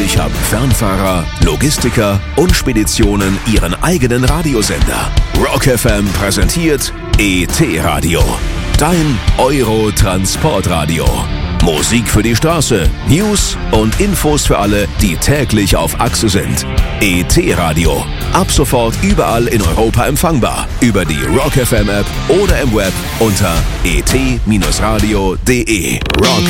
Plötzlich haben Fernfahrer, Logistiker und Speditionen ihren eigenen Radiosender. Rock FM präsentiert ET-Radio, dein Euro-Transportradio. Musik für die Straße, News und Infos für alle, die täglich auf Achse sind. ET-Radio, ab sofort überall in Europa empfangbar. Über die Rock FM App oder im Web unter et-radio.de. Rock